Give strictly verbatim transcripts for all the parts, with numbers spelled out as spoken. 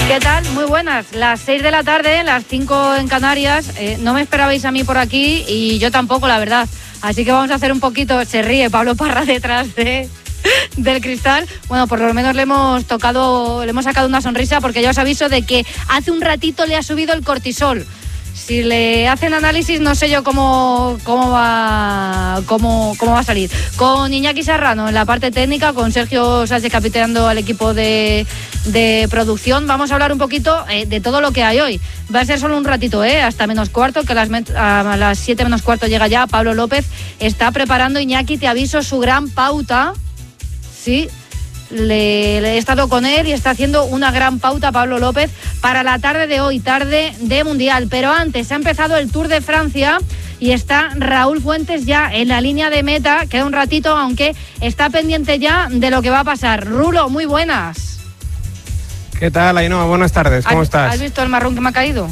¿Qué tal? Muy buenas. Las seis de la tarde, las cinco en Canarias. Eh, no me esperabais a mí por aquí y yo tampoco, la verdad. Así que vamos a hacer un poquito... Se ríe Pablo Parra detrás de, del cristal. Bueno, por lo menos le hemos tocado, le hemos sacado una sonrisa porque ya os aviso de que hace un ratito le ha subido el cortisol. Si le hacen análisis, no sé yo cómo, cómo, va, cómo, cómo va a salir. Con Iñaki Serrano en la parte técnica, con Sergio Sánchez capitaneando al equipo de, de producción. Vamos a hablar un poquito eh, de todo lo que hay hoy. Va a ser solo un ratito, ¿eh? Hasta menos cuarto, que a las, a las siete menos cuarto llega ya Pablo López. Está preparando, Iñaki, te aviso, su gran pauta. Sí. Le, le he estado con él y está haciendo una gran pauta Pablo López para la tarde de hoy, tarde de Mundial. Pero antes ha empezado el Tour de Francia y está Raúl Fuentes ya en la línea de meta. Queda un ratito, aunque está pendiente ya de lo que va a pasar. Rulo, muy buenas. ¿Qué tal, Ainhoa? Buenas tardes, ¿cómo ¿Has, estás? ¿Has visto el marrón que me ha caído?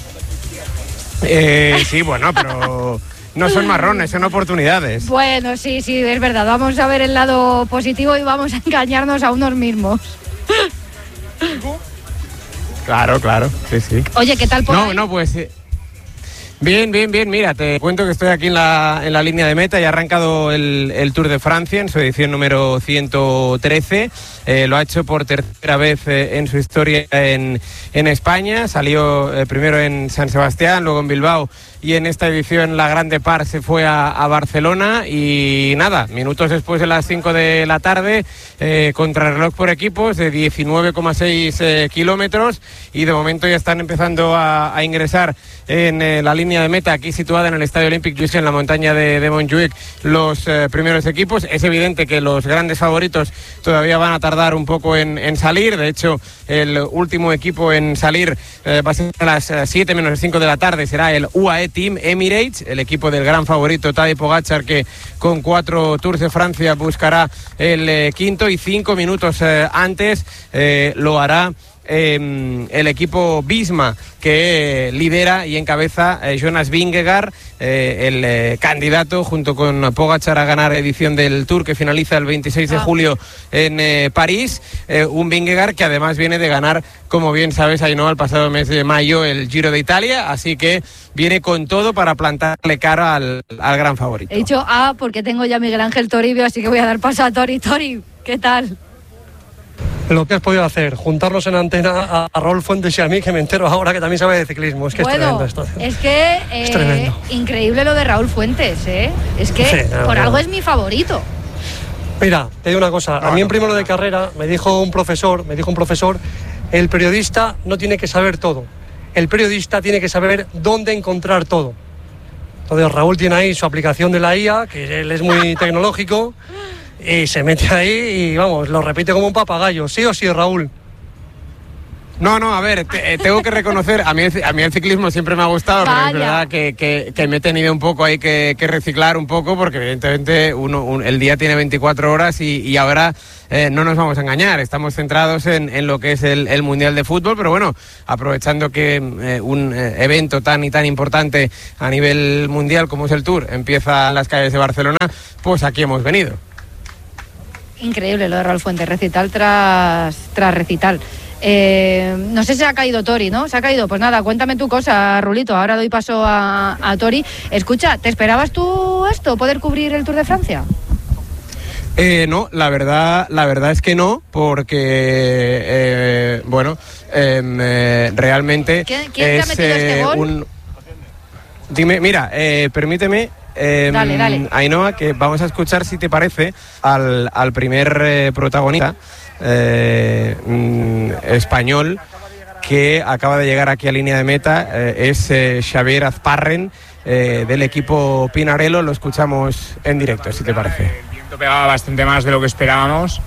Eh, sí, bueno, pero... No son marrones, son oportunidades. Bueno, sí, sí, es verdad. Vamos a ver el lado positivo y vamos a engañarnos a unos mismos. Claro, claro, sí, sí. Oye, ¿qué tal por No, ahí? no, pues... Eh, bien, bien, bien. Mira, te cuento que estoy aquí en la, en la línea de meta y ha arrancado el, el Tour de Francia en su edición número ciento trece. Eh, lo ha hecho por tercera vez eh, en su historia en, en España. Salió eh, primero en San Sebastián, luego en Bilbao y en esta edición la Grande Par se fue a, a Barcelona y nada, minutos después de las cinco de la tarde, eh, contrarreloj por equipos de diecinueve coma seis eh, kilómetros y de momento ya están empezando a, a ingresar en eh, la línea de meta aquí situada en el Estadio Olympique Lluís en la montaña de, de Montjuïc los eh, primeros equipos. Es evidente que los grandes favoritos todavía van a tardar un poco en, en salir. De hecho, el último equipo en salir eh, va a ser a las siete menos cinco de la tarde, será el U A E Team Emirates, el equipo del gran favorito Tadej Pogačar, que con cuatro Tours de Francia buscará el eh, quinto, y cinco minutos eh, antes eh, lo hará Eh, el equipo Visma, que eh, lidera y encabeza eh, Jonas Vingegaard, eh, el eh, candidato junto con Pogačar a ganar edición del Tour, que finaliza el veintiséis de julio en eh, París. Eh, un Vingegaard que además viene de ganar, como bien sabes, Ainhoa, el pasado mes de mayo el Giro de Italia, así que viene con todo para plantarle cara al, al gran favorito. He dicho A porque tengo ya a Miguel Ángel Toribio, así que voy a dar paso a Tori. Tori, ¿qué tal? Lo que has podido hacer, juntarnos en antena a, a Raúl Fuentes y a mí, que me entero ahora que también sabe de ciclismo. Es que bueno, es tremendo esto. Es que eh, es tremendo. Increíble lo de Raúl Fuentes, ¿eh? Es que sí, no, por no. algo es mi favorito. Mira, te digo una cosa, a mí en primero de carrera me dijo un profesor, me dijo un profesor, el periodista no tiene que saber todo, el periodista tiene que saber dónde encontrar todo. Entonces Raúl tiene ahí su aplicación de la I A, que él es muy tecnológico, y se mete ahí y vamos, lo repite como un papagayo. ¿Sí o sí, Raúl? No, no, a ver, te, eh, tengo que reconocer, a mí, el, a mí el ciclismo siempre me ha gustado, Vaya. pero es verdad que, que, que me he tenido un poco ahí que, que reciclar un poco, porque evidentemente uno, un, el día tiene veinticuatro horas y, y ahora eh, no nos vamos a engañar, estamos centrados en, en lo que es el, el Mundial de Fútbol, pero bueno, aprovechando que eh, un eh, evento tan y tan importante a nivel mundial como es el Tour empieza en las calles de Barcelona, pues aquí hemos venido. Increíble lo de Raúl Fuentes, recital tras, tras recital. Eh, no sé si ha caído Tori, ¿no? ¿Se ha caído? Pues nada, cuéntame tu cosa, Rulito. Ahora doy paso a, a Tori. Escucha, ¿te esperabas tú esto, poder cubrir el Tour de Francia? Eh, no, la verdad, la verdad es que no, porque eh, bueno, eh, eh, realmente ¿Quién, quién es te ha metido este eh, gol? un... Dime, mira, eh, permíteme. Eh, dale, dale. Ainhoa, que vamos a escuchar, si te parece, al, al primer eh, protagonista eh, mm, español que acaba de llegar aquí a línea de meta. Eh, es eh, Xavier Azparren, eh, del equipo Pinarello. Lo escuchamos en directo, si te parece. El viento pegaba bastante más de lo que esperábamos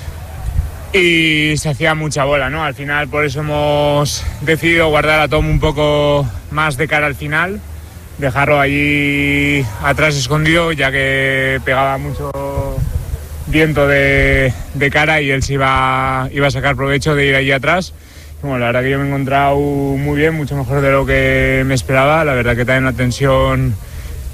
y se hacía mucha bola, ¿no? Al final, por eso hemos decidido guardar a Tom un poco más de cara al final, dejarlo allí atrás escondido, ya que pegaba mucho viento de, de cara y él se iba, iba a sacar provecho de ir allí atrás. Bueno, la verdad que yo me he encontrado muy bien, mucho mejor de lo que me esperaba. La verdad que también la tensión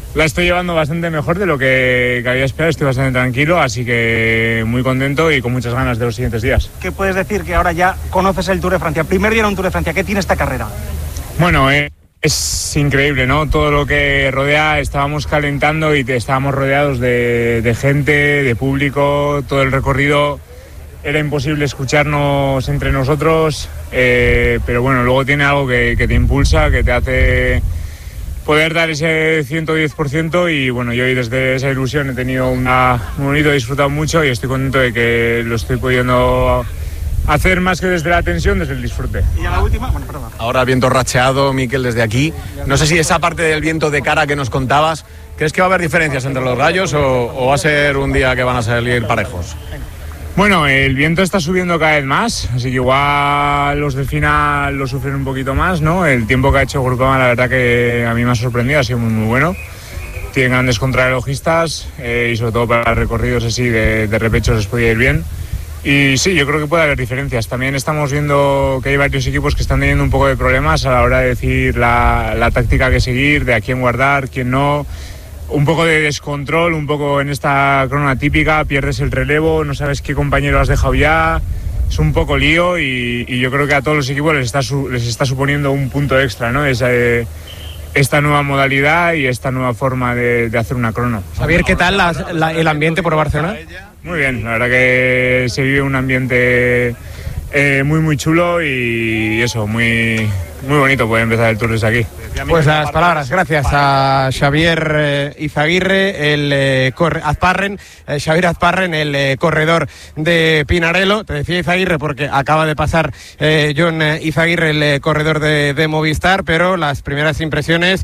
la estoy llevando bastante mejor de lo que, que había esperado, estoy bastante tranquilo, así que muy contento y con muchas ganas de los siguientes días. ¿Qué puedes decir que ahora ya conoces el Tour de Francia? Primer día en un Tour de Francia, ¿qué tiene esta carrera? Bueno, eh, es increíble, ¿no? Todo lo que rodea, estábamos calentando y te, estábamos rodeados de, de gente, de público, todo el recorrido era imposible escucharnos entre nosotros, eh, pero bueno, luego tiene algo que, que te impulsa, que te hace poder dar ese ciento diez por ciento y bueno, yo hoy desde esa ilusión he tenido una, muy bonito, he disfrutado mucho y estoy contento de que lo estoy pudiendo hacer más que desde la tensión, desde el disfrute. Y a la última, bueno, perdón. Ahora viento racheado, Mikel, desde aquí. No sé si esa parte del viento de cara que nos contabas, ¿crees que va a haber diferencias entre los gallos o, o va a ser un día que van a salir parejos? Bueno, el viento está subiendo cada vez más, así que igual los del final lo sufren un poquito más, ¿no? El tiempo que ha hecho Groupama, la verdad que a mí me ha sorprendido, ha sido muy, muy bueno. Tienen grandes contrarrelogistas eh, y sobre todo para recorridos así de, de repecho les podía ir bien. Y sí, yo creo que puede haber diferencias. También estamos viendo que hay varios equipos que están teniendo un poco de problemas a la hora de decir la, la táctica que seguir, de a quién guardar, quién no. Un poco de descontrol, un poco en esta crono típica, pierdes el relevo, no sabes qué compañero has dejado ya, es un poco lío y, y yo creo que a todos los equipos les está, su, les está suponiendo un punto extra, ¿no? Esa, eh, esta nueva modalidad y esta nueva forma de, de hacer una crono. Javier, ¿qué tal la, la, el ambiente por Barcelona? Muy bien, la verdad que se vive un ambiente eh, muy muy chulo y eso, muy, muy bonito poder empezar el Tour desde aquí. Pues las palabras, gracias a Xavier eh, Izaguirre, el eh, corre, Azparren, eh, Xavier Azparren, el eh, corredor de Pinarello. Te decía Izaguirre porque acaba de pasar eh, John Izaguirre, el eh, corredor de, de Movistar, pero las primeras impresiones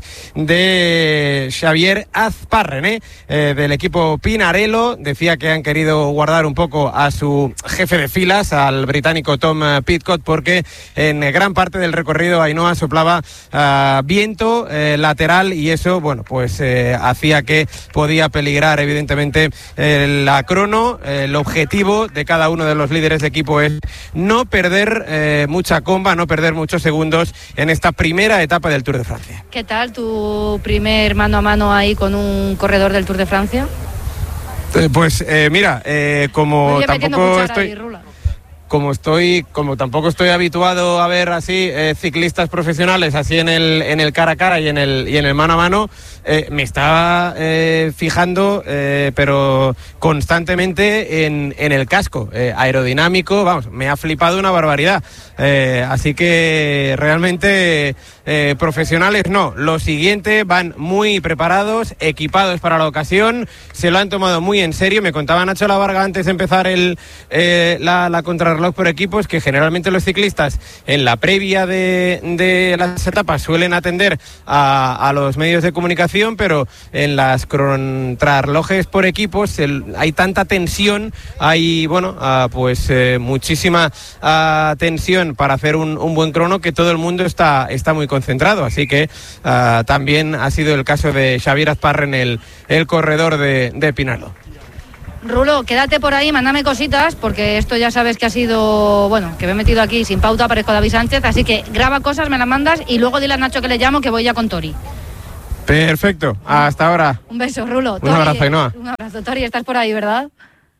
de Xavier Azparren, eh, eh, del equipo Pinarello. Decía que han querido guardar un poco a su jefe de filas, al británico Tom Pidcock, porque en gran parte del recorrido Ainhoa soplaba uh, viento eh, lateral y eso, bueno, pues eh, hacía que podía peligrar evidentemente eh, la crono. Eh, el objetivo de cada uno de los líderes de equipo es no perder eh, mucha comba, no perder muchos segundos en esta primera etapa del Tour de Francia. ¿Qué tal tu primer mano a mano ahí con un corredor del Tour de Francia? Eh, pues eh, mira, eh, como tampoco estoy... Ahí, Como estoy, como tampoco estoy habituado a ver así eh, ciclistas profesionales así en el en el cara a cara y en el y en el mano a mano, eh, me estaba eh, fijando, eh, pero constantemente en, en el casco eh, aerodinámico. Vamos, me ha flipado una barbaridad. Eh, así que realmente eh, profesionales no. Lo siguiente, van muy preparados, equipados para la ocasión, se lo han tomado muy en serio. Me contaba Nacho Lavarga antes de empezar el eh, la, la contrarreloj por equipos que generalmente los ciclistas en la previa de, de las etapas suelen atender a, a los medios de comunicación, pero en las contrarrelojes por equipos el, hay tanta tensión, hay bueno uh, pues eh, muchísima uh, tensión para hacer un, un buen crono, que todo el mundo está, está muy concentrado. Así que uh, también ha sido el caso de Xavier Azparren, el, el corredor de, de Pinarello. Rulo, quédate por ahí, mándame cositas, porque esto ya sabes que ha sido, bueno, que me he metido aquí sin pauta, parezco David Sánchez, así que graba cosas, me las mandas y luego dile a Nacho que le llamo, que voy ya con Tori. Perfecto, hasta ahora. Un beso, Rulo. Un Tori, abrazo, Ainhoa. Un abrazo, Tori, estás por ahí, ¿verdad?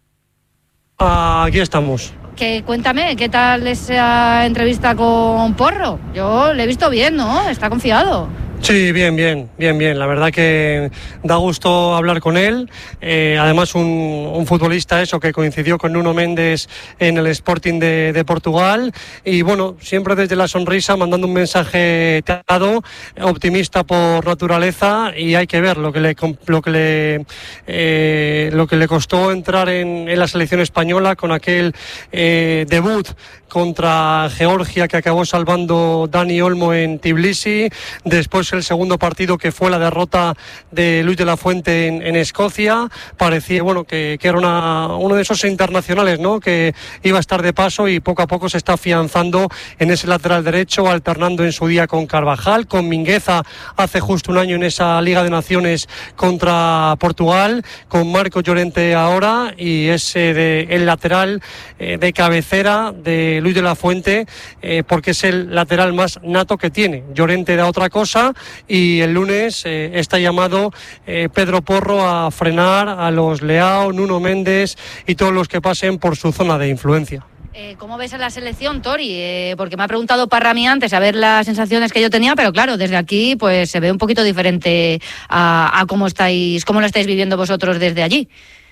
Aquí estamos. Que cuéntame, ¿qué tal esa entrevista con Porro? Yo le he visto bien, ¿no? Está confiado. Sí, bien, bien, bien, bien. La verdad que da gusto hablar con él. Eh, además, un, un futbolista eso que coincidió con Nuno Méndez en el Sporting de, de Portugal. Y bueno, siempre desde la sonrisa, mandando un mensaje dado, optimista por naturaleza. Y hay que ver lo que le lo que le eh, lo que le costó entrar en, en la selección española con aquel eh, debut contra Georgia que acabó salvando Dani Olmo en Tbilisi. Después el segundo partido, que fue la derrota de Luis de la Fuente en, en Escocia. Parecía bueno que, que era una, uno de esos internacionales, ¿no?, que iba a estar de paso, y poco a poco se está afianzando en ese lateral derecho, alternando en su día con Carvajal, con Mingueza hace justo un año en esa Liga de Naciones contra Portugal, con Marco Llorente ahora, y ese de, el lateral eh, de cabecera de Luis de la Fuente, eh, porque es el lateral más nato que tiene. Llorente da otra cosa, y el lunes eh, está llamado eh, Pedro Porro a frenar a los Leao, Nuno Méndez y todos los que pasen por su zona de influencia. Eh, ¿Cómo ves a la selección, Tori? Eh, porque me ha preguntado Parra a mí antes a ver las sensaciones que yo tenía, pero claro, desde aquí pues se ve un poquito diferente a, a cómo estáis, cómo lo estáis viviendo vosotros desde allí.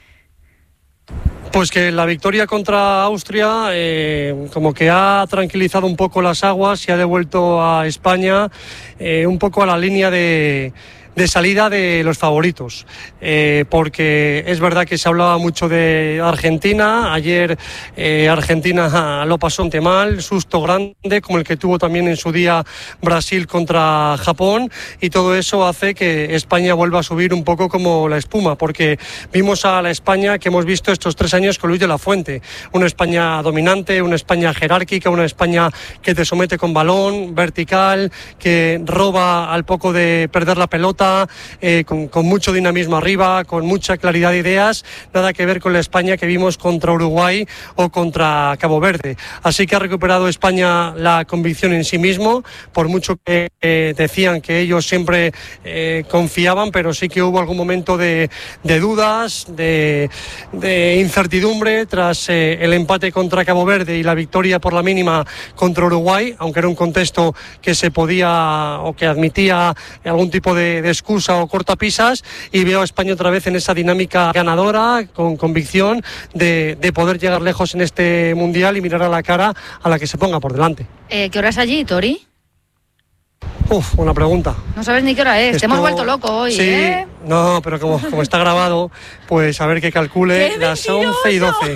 Pues que la victoria contra Austria eh, como que ha tranquilizado un poco las aguas y ha devuelto a España eh, un poco a la línea de... de salida de los favoritos, eh, porque es verdad que se hablaba mucho de Argentina. Ayer eh, Argentina lo pasó ante mal, susto grande como el que tuvo también en su día Brasil contra Japón, y todo eso hace que España vuelva a subir un poco como la espuma, porque vimos a la España que hemos visto estos tres años con Luis de la Fuente, una España dominante, una España jerárquica, una España que te somete con balón, vertical, que roba al poco de perder la pelota, Eh, con, con mucho dinamismo arriba, con mucha claridad de ideas, nada que ver con la España que vimos contra Uruguay o contra Cabo Verde. Así que ha recuperado España la convicción en sí mismo, por mucho que eh, decían que ellos siempre eh, confiaban, pero sí que hubo algún momento de, de dudas, de, de incertidumbre tras eh, el empate contra Cabo Verde y la victoria por la mínima contra Uruguay, aunque era un contexto que se podía o que admitía algún tipo de, de excusa o cortapisas, y veo a España otra vez en esa dinámica ganadora, con convicción de, de poder llegar lejos en este Mundial y mirar a la cara a la que se ponga por delante. Eh, ¿Qué hora es allí, Tori? Uf, buena pregunta. No sabes ni qué hora es. Esto... Te hemos vuelto loco hoy, sí, ¿eh? No, pero como, como está grabado, pues a ver que calcule. ¡Qué las mentiroso! once y doce.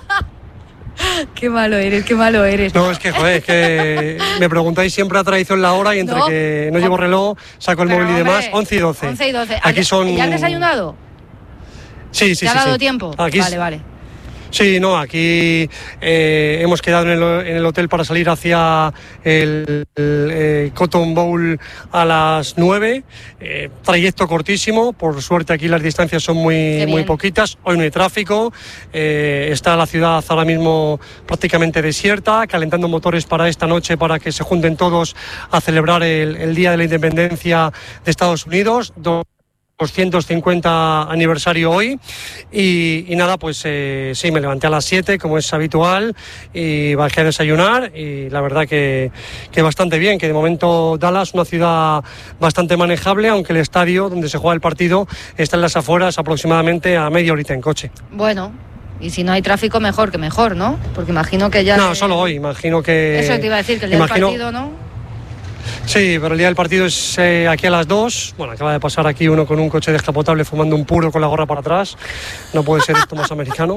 Qué malo eres, qué malo eres. No, es que, joder, es que me preguntáis siempre a traición la hora y entre no. que no llevo reloj, saco el Pero, móvil y hombre, demás, once y doce. once y doce. Aquí son... ¿Ya has desayunado? Sí, sí, ¿Te ha sí. dado sí. tiempo? Aquí... Vale, vale. Sí, no, aquí eh, hemos quedado en el, en el hotel para salir hacia el, el eh, Cotton Bowl a las nueve, eh, trayecto cortísimo, por suerte aquí las distancias son muy, muy poquitas, hoy no hay tráfico, eh, está la ciudad ahora mismo prácticamente desierta, calentando motores para esta noche para que se junten todos a celebrar el, el Día de la Independencia de Estados Unidos. doscientos cincuenta aniversario hoy y, y nada, pues eh, sí, me levanté a las siete como es habitual y bajé a desayunar y la verdad que, que bastante bien, que de momento Dallas, una ciudad bastante manejable, aunque el estadio donde se juega el partido está en las afueras aproximadamente a media horita en coche. Bueno, y si no hay tráfico mejor que mejor, ¿no? Porque imagino que ya... No, eh... solo hoy, imagino que... Eso te iba a decir, que el día imagino... del partido, ¿no? Sí, pero el día del partido es eh, aquí a las dos. Bueno, acaba de pasar aquí uno con un coche descapotable fumando un puro con la gorra para atrás. No puede ser esto más americano.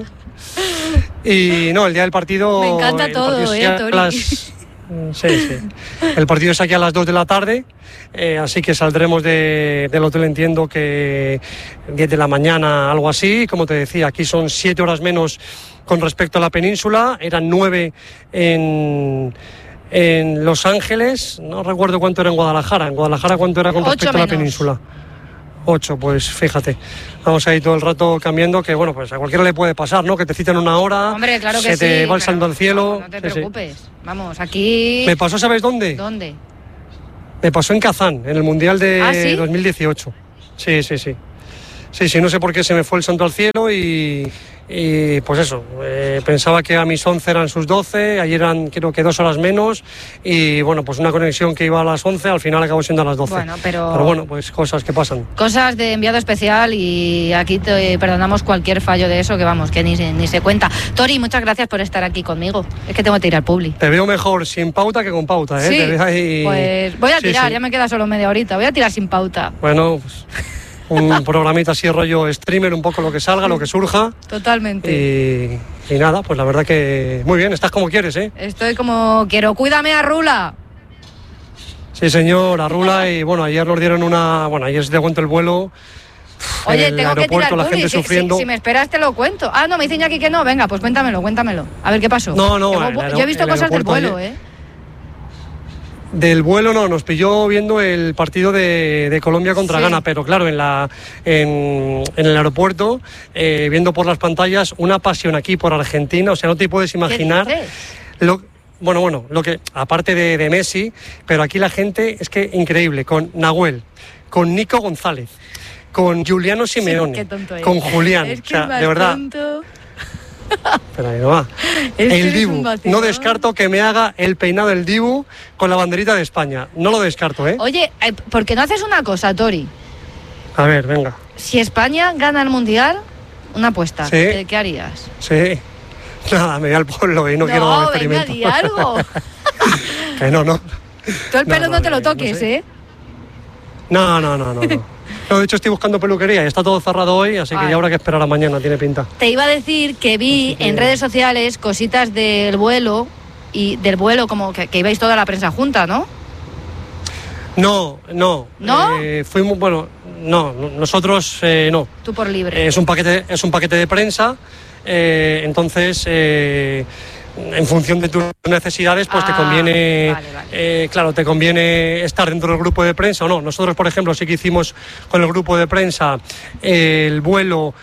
Y no, el día del partido... Me encanta todo, eh, Tori. Las... Sí, sí. El partido es aquí a las dos de la tarde, eh, así que saldremos de, del hotel, entiendo que diez de la mañana, algo así. Como te decía, aquí son siete horas menos con respecto a la península. Eran nueve en... en Los Ángeles, no recuerdo cuánto era en Guadalajara. En Guadalajara, ¿cuánto era con respecto a la península? Ocho, pues fíjate. Vamos ahí todo el rato cambiando, que bueno, pues a cualquiera le puede pasar, ¿no? Que te citan una hora, hombre, claro que se te sí, va el saldo al cielo. No, no te sí, preocupes. Sí. Vamos, aquí... Me pasó, ¿sabes dónde? ¿Dónde? Me pasó en Kazán, en el Mundial de ¿Ah, sí? dos mil dieciocho. Sí, sí, sí. Sí, sí, no sé por qué se me fue el santo al cielo y... Y pues eso, eh, pensaba que a mis once eran sus doce, ayer eran creo que dos horas menos y bueno, pues una conexión que iba a las once al final acabó siendo a las doce. Bueno, pero... pero bueno, pues cosas que pasan. Cosas de enviado especial y aquí te perdonamos cualquier fallo de eso que vamos, que ni, ni se cuenta. Tori, muchas gracias por estar aquí conmigo. Es que tengo que ir al publi. Te veo mejor sin pauta que con pauta, ¿eh? Sí, Te veo ahí... pues voy a sí, tirar, sí. ya me queda solo media horita, voy a tirar sin pauta. Bueno, pues... un programita así rollo streamer, un poco lo que salga, lo que surja. Totalmente. Y, y nada, pues la verdad que muy bien, estás como quieres, ¿eh? Estoy como quiero, cuídame a Rula. Sí, señor, a Rula. Y bueno, ayer nos dieron una... Bueno, ayer se te cuento el vuelo. Oye, en el tengo que aeropuerto, tirar la publi. gente Si, sufriendo. si, si me esperas te lo cuento. Ah, no, me dicen aquí que no. Venga, pues cuéntamelo, cuéntamelo. A ver qué pasó. No, no, Yo, el aer- yo he visto el cosas del aeropuerto vuelo, ayer- ¿eh? Del vuelo no, nos pilló viendo el partido de, de Colombia contra Sí. Ghana, pero claro, en, la, en, en el aeropuerto, eh, viendo por las pantallas una pasión aquí por Argentina, o sea, no te puedes imaginar. ¿Qué dices? Lo, bueno, bueno, lo que aparte de, de Messi, pero aquí la gente es que increíble, con Nahuel, con Nico González, con Giuliano Simeone, sí, tonto con Julián, es que o sea, de verdad. Tonto. Pero ahí no va. Es el Dibu, no descarto que me haga el peinado del Dibu con la banderita de España, no lo descarto, ¿eh? Oye, ¿por qué no haces una cosa, Tori? A ver, venga. Si España gana el Mundial, una apuesta, sí. ¿qué, qué harías? Sí. Nada, me voy al pueblo y no, no quiero dar experimento. No, venga, di algo. Que no, no. Tú el pelo no, no, no te lo toques, no sé. ¿eh? No, no, no, no, no. No, de hecho estoy buscando peluquería y está todo cerrado hoy, así que Ay. ya habrá que esperar a mañana, tiene pinta. Te iba a decir que vi que... en redes sociales cositas del vuelo, y del vuelo como que, que ibais toda la prensa junta, ¿no? No, no. ¿No? Eh, fuimos, bueno, no, nosotros eh, no. Tú por libre. Eh, es un paquete, es un paquete de prensa, eh, entonces... Eh, en función de tus necesidades, pues ah, te conviene, vale, vale. Eh, claro, te conviene estar dentro del grupo de prensa o no. Nosotros, por ejemplo, sí que hicimos con el grupo de prensa eh, el vuelo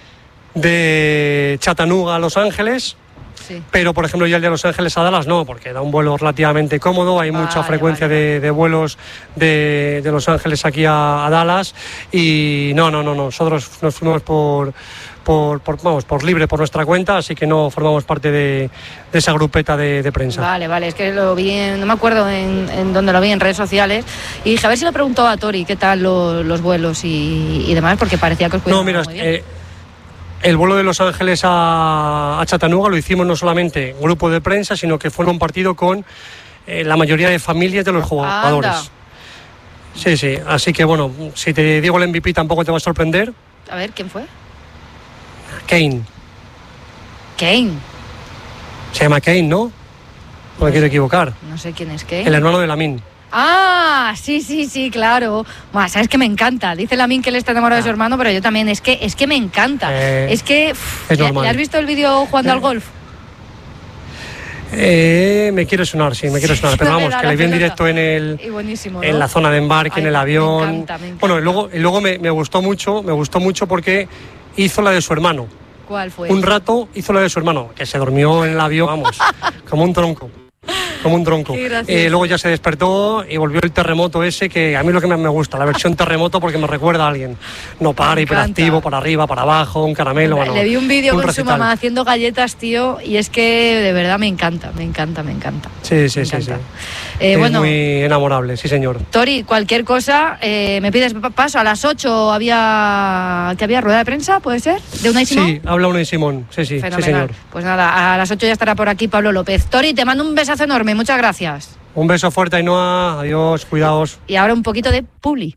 de Chattanooga a Los Ángeles, sí. Pero, por ejemplo, ya el de Los Ángeles a Dallas no, porque da un vuelo relativamente cómodo, hay vale, mucha frecuencia vale, de, de vuelos de, de Los Ángeles aquí a, a Dallas y no, no, no, nosotros nos fuimos por... Por, por, vamos, por libre, por nuestra cuenta, así que no formamos parte de, de esa grupeta de, de prensa. Vale, vale, es que lo vi, en, no me acuerdo en, en dónde lo vi, en redes sociales, y dije, a ver si le preguntó a Tori qué tal lo, los vuelos y, y demás, porque parecía que os cuidaban No, mira, muy bien. Eh, el vuelo de Los Ángeles a, a Chattanooga lo hicimos no solamente grupo de prensa, sino que fue compartido con eh, la mayoría de familias de los jugadores. Anda. Sí, sí, así que bueno, si te digo el M V P tampoco te va a sorprender. A ver, ¿quién fue? Kane. Kane. Se llama Kane, ¿no? No, no me quiero equivocar. No sé quién es Kane. El hermano de Lamine. Ah, sí, sí, sí, claro. Bueno, sabes que me encanta. Dice Lamine que él está enamorado ah. de su hermano, pero yo también. Es que, es que me encanta. Eh, es que. Uf, es ¿le, ¿Le has visto el vídeo jugando eh. al golf? Eh, me quiere sonar, sí, me quiere sonar, pero vamos, que le vi en directo en el y buenísimo, ¿no? en la zona de embarque, Ay, en el avión. Me encanta, me encanta. Bueno, y luego, y luego me, me gustó mucho, me gustó mucho porque hizo la de su hermano. ¿Cuál fue? Un rato hizo la de su hermano, que se durmió en el avión, vamos, como un tronco. Como un tronco. Eh, luego ya se despertó y volvió el terremoto ese, que a mí lo que más me gusta, la versión terremoto, porque me recuerda a alguien. No para, hiperactivo, para arriba, para abajo, un caramelo. Bueno, le vi un vídeo con recital. su mamá haciendo galletas, tío, y es que de verdad me encanta, me encanta, me encanta. Sí, sí, me sí. encanta. sí. Eh, es bueno, muy enamorable, sí, señor. Tori, cualquier cosa, eh, me pides paso. A las ocho había, que había rueda de prensa, ¿puede ser? ¿De Unai Simón? Sí, habla Unai Simón, sí, sí, Fenomenal. sí, señor. Pues nada, a las ocho ya estará por aquí Pablo López. Tori, te mando un besazo enorme, muchas gracias. Un beso fuerte, Ainhoa. Adiós, cuidaos. Y ahora un poquito de publi.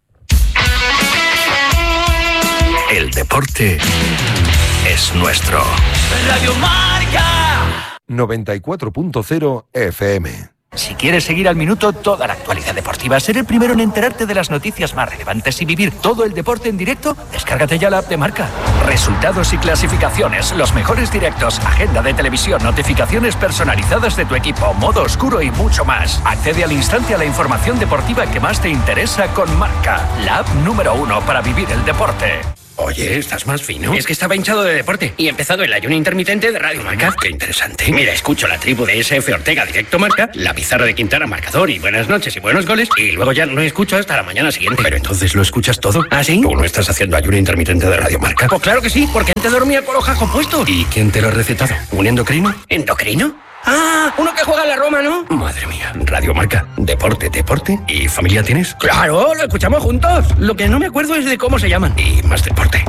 El deporte es nuestro. Radio Marca noventa y cuatro punto cero F M. Si quieres seguir al minuto toda la actualidad deportiva, ser el primero en enterarte de las noticias más relevantes y vivir todo el deporte en directo, descárgate ya la app de Marca. Resultados y clasificaciones, los mejores directos, agenda de televisión, notificaciones personalizadas de tu equipo, modo oscuro y mucho más. Accede al instante a la información deportiva que más te interesa con Marca, la app número uno para vivir el deporte. Oye, ¿estás más fino? Es que estaba hinchado de deporte y he empezado el ayuno intermitente de Radio Marca. Qué interesante. Mira, escucho la tribu de S F Ortega directo Marca, la pizarra de Quintana marcador y buenas noches y buenos goles, y luego ya no escucho hasta la mañana siguiente. Pero entonces lo escuchas todo. ¿Ah, sí? ¿Tú no estás haciendo ayuno intermitente de Radio Marca? Pues claro que sí, porque antes dormía con los jajos puestos. ¿Y quién te lo ha recetado? ¿Un endocrino? ¿Endocrino? ¡Ah! Uno que juega en la Roma, ¿no? Madre mía. Radio Marca. Deporte, deporte. ¿Y familia tienes? ¡Claro! ¡Lo escuchamos juntos! Lo que no me acuerdo es de cómo se llaman. Y más deporte.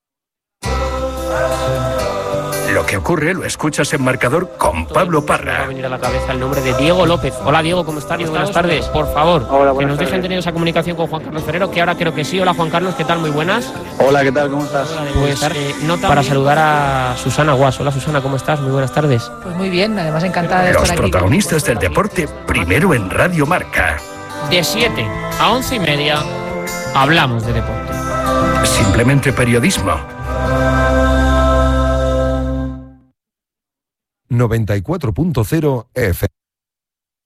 Lo que ocurre lo escuchas en Marcador con Pablo Parra. Me va a venir a la cabeza el nombre de Diego López. Hola Diego, ¿cómo estás? Buenas tardes. Por favor, Hola, que nos tardes. dejen tener esa comunicación con Juan Carlos Ferrero, que ahora creo que sí. Hola Juan Carlos, ¿qué tal? Muy buenas. Hola, ¿qué tal? ¿Cómo estás? Pues eh, nota para saludar a Susana Guas. Hola Susana, ¿cómo estás? Muy buenas tardes. Pues muy bien, además encantada de estar Los aquí. protagonistas del deporte, primero en Radio Marca. De siete a once y media hablamos de deporte. Simplemente periodismo. noventa y cuatro punto cero F M.